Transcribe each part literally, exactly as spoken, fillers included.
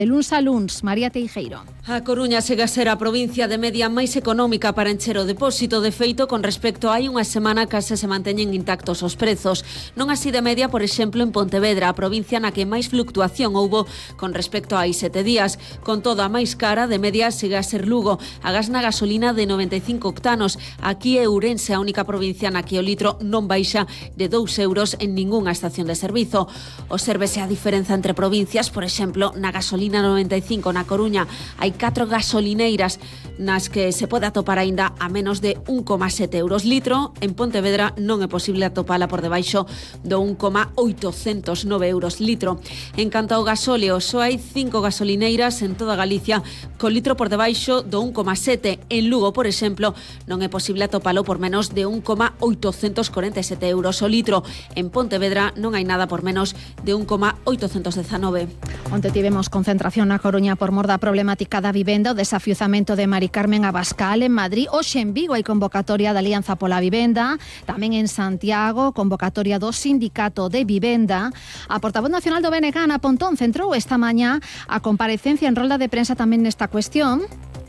De luns a luns, María Teijeiro. A Coruña segue a ser a provincia de media máis económica para encher o depósito. De feito, con respecto a hai unha semana case se manteñen intactos os prezos. Non así de media, por exemplo, en Pontevedra, a provincia na que máis fluctuación houbo con respecto a hai sete días. Con todo, a máis cara de media segue a ser Lugo. A gas na gasolina de noventa e cinco octanos. Aquí é Ourense a única provincia na que o litro non baixa de dous euros en ningunha estación de servizo. Obsérvese a diferenza entre provincias, por exemplo, na gasolina noventa e cinco na Coruña hai catro gasolineiras nas que se pode atopar aínda a menos de un coma sete euros litro. En Pontevedra non é posible atopala por debaixo do un coma oitocentos nove euros litro. En canto ao gasóleo, só hai cinco gasolineiras en toda Galicia co litro por debaixo do un coma sete. En Lugo, por exemplo, non é posible atopalo por menos de un coma oitocentos corenta e sete euros o litro. En Pontevedra non hai nada por menos de un coma oitocentos dezanove. Onte tivemos concentración na Coruña por mor da problemática da vivenda, o desafiuzamento de Mari Carmen Abascal en Madrid. Hoxe en Vigo hai convocatoria da Alianza pola Vivenda, tamén en Santiago, convocatoria do Sindicato de Vivenda. A portavoz nacional do B N G, Ana Pontón, centrou esta mañá a comparecencia en rolda de prensa tamén nesta cuestión.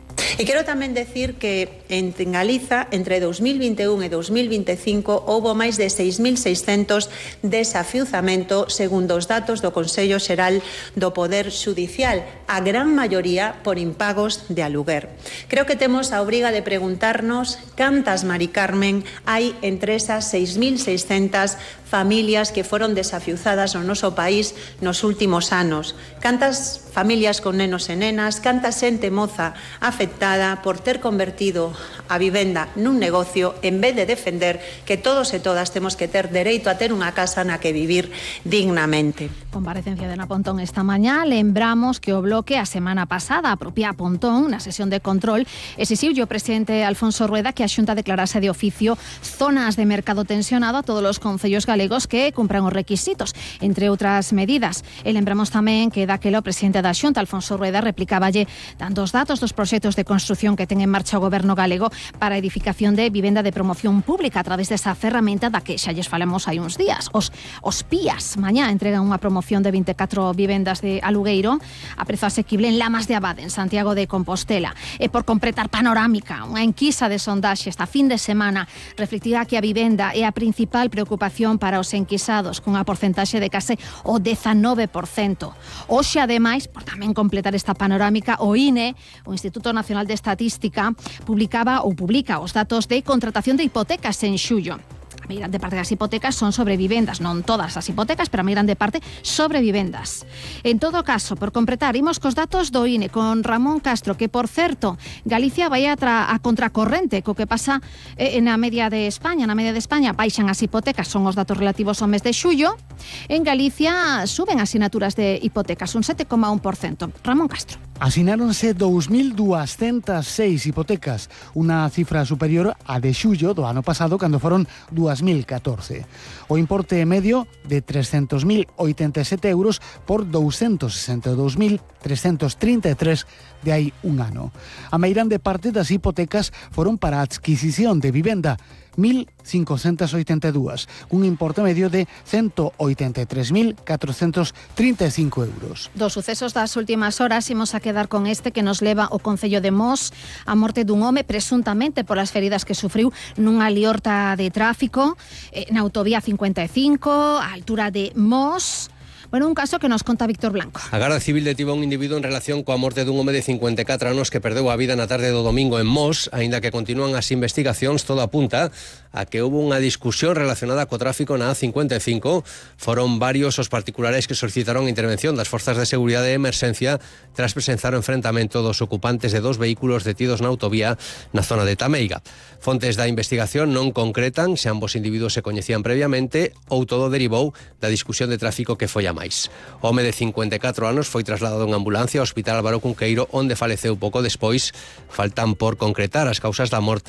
E quero tamén decir que en Galiza, entre dous mil vinte e un e dous mil vinte e cinco, houbo máis de seis mil seiscentos desafiuzamento, segundo os datos do Consello Xeral do Poder Xudicial, a gran maioría por impagos de aluguer. Creo que temos a obriga de preguntarnos cantas Mari Carmen hai entre esas seis mil seiscentas familias que foron desafiuzadas no noso país nos últimos anos. Cantas familias con nenos e nenas, canta xente moza afectada por ter convertido a vivenda nun negocio en vez de defender que todos e todas temos que ter dereito a ter unha casa na que vivir dignamente. Comparecencia de Ana Pontón esta mañá. Lembramos que o Bloque a semana pasada, a propia Pontón, na sesión de control, exixiu o presidente Alfonso Rueda que a Xunta declarase de oficio zonas de mercado tensionado a todos os concellos galegos que cumpran os requisitos, entre outras medidas. E lembramos tamén que daquela o presidente da Xunta, Alfonso Rueda, replicáballe dando os datos dos proxectos de construción que ten en marcha o goberno galego para a edificación de vivenda de promoción pública a través desa ferramenta da que xa lles falamos hai uns días. Os, os P I As mañá entregan unha promoción de vinte e catro vivendas de alugueiro a prezo asequible en Lamas de Abade, en Santiago de Compostela. E por completar panorámica, unha enquisa de sondaxe esta fin de semana reflectía que a vivenda é a principal preocupación para os enquisados, cunha porcentaxe de case o dezanove por cento. Hoxe, ademais, por tamén completar esta panorámica, o I N E, o Instituto Nacional de Estatística, publicaba ou publica os datos de contratación de hipotecas en xullo. A mai grande parte das hipotecas son sobre vivendas, non todas as hipotecas, pero a mai grande parte sobre vivendas. En todo caso, por completar, imos cos datos do I N E con Ramón Castro, que, por certo, Galicia vai a, tra a contracorrente co que pasa eh, na media de España. Na media de España baixan as hipotecas, son os datos relativos ao mes de xullo. En Galicia suben as sinaturas de hipotecas, un sete coma un por cento. Ramón Castro. Asináronse dous mil duascentas seis hipotecas, unha cifra superior á de xullo do ano pasado, cando foron dúas mil catorce. O importe medio de trescentos mil oitenta e sete euros por douscentos sesenta e dous mil trescentos trinta e tres de hai un ano. A meirande parte das hipotecas foron para a adquisición de vivenda, mil cincocentas oitenta e dúas, un importe medio de ciento oitenta e tres mil catrocentos trinta e cinco euros. Dos sucesos das últimas horas imos a quedar con este que nos leva ao Concello de Mos, a morte dun home presuntamente polas feridas que sufriu nunha liorta de tráfico eh, na autovía cincuenta e cinco, á altura de Mos. Bueno, un caso que nos conta Víctor Blanco. A Garda Civil detivo a un individuo en relación coa morte dun home de cincuenta e catro anos que perdeu a vida na tarde do domingo en Mos, aínda que continúan as investigacións, todo apunta a que houve unha discusión relacionada co tráfico na A cincuenta e cinco. Foron varios os particulares que solicitaron a intervención das forzas de seguridade e emerxencia tras presenciar o enfrentamento dos ocupantes de dos vehículos detidos na autovía na zona de Tameiga. Fontes da investigación non concretan se ambos individuos se coñecían previamente ou todo derivou da discusión de tráfico que foi a máis. O home de cincuenta e catro anos foi trasladado en ambulancia ao Hospital Álvaro Cunqueiro, onde faleceu pouco despois. Faltan por concretar as causas da morte,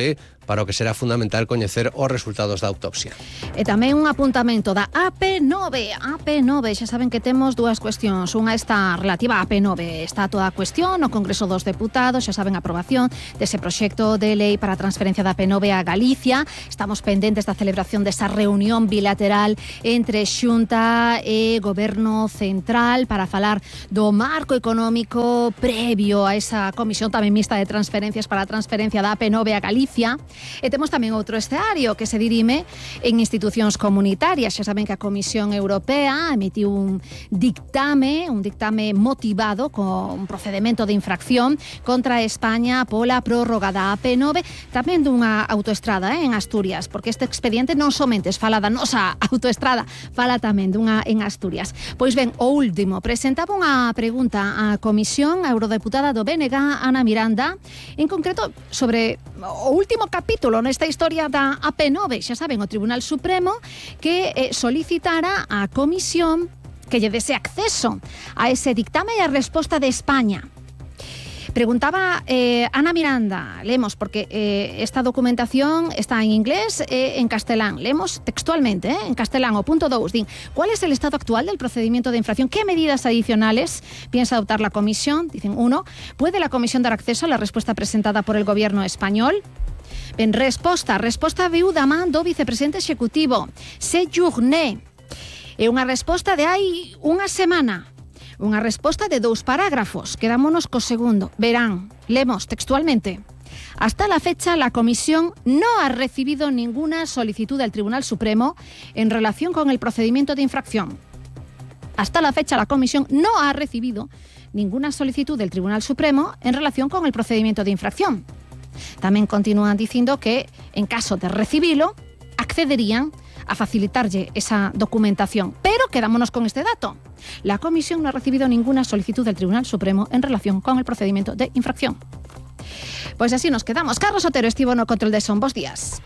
para o que será fundamental coñecer os resultados da autopsia. E tamén un apuntamento da A P nove. A P nove, xa saben que temos dúas cuestións. Unha está relativa á A P nove. Está toda a cuestión no Congreso dos Deputados, xa saben a aprobación dese proxecto de lei para a transferencia da A P nove a Galicia. Estamos pendentes da celebración desa reunión bilateral entre Xunta e Goberno Central para falar do marco económico previo a esa comisión tamén mixta de transferencias para a transferencia da A P nove a Galicia. E temos tamén outro escenario que se dirime en institucións comunitarias. Xa saben que a Comisión Europea emitiu un dictame, un dictame motivado con un procedimento de infracción contra España pola prórroga da A P nove, tamén dunha autoestrada eh, en Asturias, porque este expediente non somente fala da nosa autoestrada, fala tamén dunha en Asturias. Pois ben, o último, presentaba unha pregunta á Comisión, a eurodeputada do B N G, Ana Miranda, en concreto sobre o último capítulo nesta historia da A P nove. Xa saben, o Tribunal Supremo que eh, solicitara á Comisión que lle dese acceso a ese dictame e a resposta de España. Preguntaba eh, Ana Miranda, lemos, porque eh, esta documentación está en inglés e eh, en castelán. Lemos textualmente, eh, en castelán, o punto dous, din, ¿cuál es el estado actual del procedimiento de infracción? ¿Qué medidas adicionales piensa adoptar la Comisión? Dicen, uno, ¿puede la Comisión dar acceso a la respuesta presentada por el Gobierno español? Ben, resposta, resposta viu da man do vicepresidente executivo, Séjourné. É unha resposta de hai unha semana. Unha resposta de dous parágrafos. Quedámonos co segundo. Verán, lemos textualmente. Hasta la fecha, la Comisión no ha recibido ninguna solicitud del Tribunal Supremo en relación con el procedimiento de infracción. Hasta la fecha, la Comisión no ha recibido ninguna solicitud del Tribunal Supremo en relación con el procedimiento de infracción. Tamén continúan dicindo que, en caso de recibilo, accederían a facilitarlle esa documentación. Pero quedámonos con este dato. La Comisión no ha recibido ninguna solicitud del Tribunal Supremo en relación con el procedimiento de infracción. Pois así nos quedamos. Carlos Otero estivo no control de son. Bos días.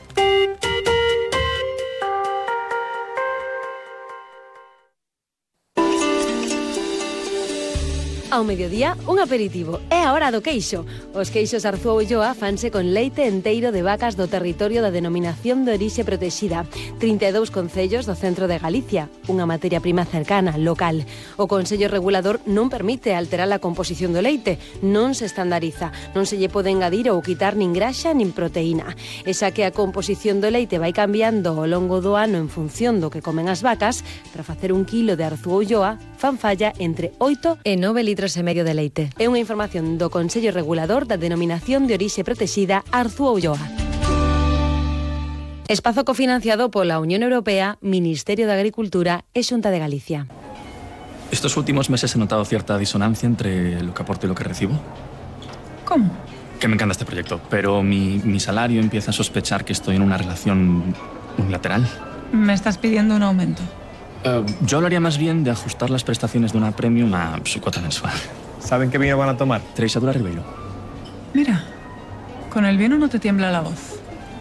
Ao mediodía, un aperitivo. É a hora do queixo. Os queixos Arzúa Ulloa fanse con leite enteiro de vacas do territorio da denominación de orixe protexida. trinta e dous concellos do centro de Galicia, unha materia prima cercana, local. O Consello Regulador non permite alterar a composición do leite, non se estandariza, non se lle pode engadir ou quitar nin graxa nin proteína. Esa que a composición do leite vai cambiando ao longo do ano en función do que comen as vacas, para facer un quilo de Arzúa Ulloa fan falla entre oito e nove litros e medio de leite. É unha información do Consello Regulador da Denominación de Orixe Protexida Arzúa Ulloa. Espazo cofinanciado pola Unión Europea, Ministerio de Agricultura e Xunta de Galicia. Estos últimos meses he notado cierta disonancia entre lo que aporto y lo que recibo. ¿Cómo? Que me encanta este proyecto, pero mi, mi salario empieza a sospechar que estoy en una relación unilateral. ¿Me estás pidiendo un aumento? Uh, yo hablaría más bien de ajustar las prestaciones de una premium a su cuota mensual. ¿Saben qué vino van a tomar? Treixadura Ribeiro. Mira, con el vino no te tiembla la voz.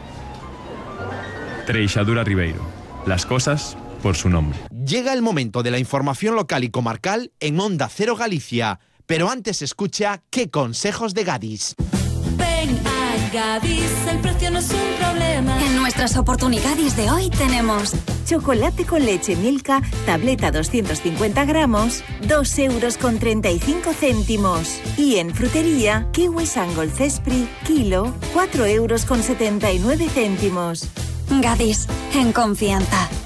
Treixadura Ribeiro. Las cosas por su nombre. Llega el momento de la información local y comarcal en Onda Cero Galicia. Pero antes escucha qué consejos de Gadis. Ven a Gadis, el precio no es un problema. En nuestras oportunidades de hoy tenemos chocolate con leche Milka, tableta doscientos cincuenta gramos, dos euros con treinta y cinco céntimos. Y en frutería, kiwi Sangol Cespri, kilo, cuatro euros con setenta y nueve céntimos. Gadis, en confianza.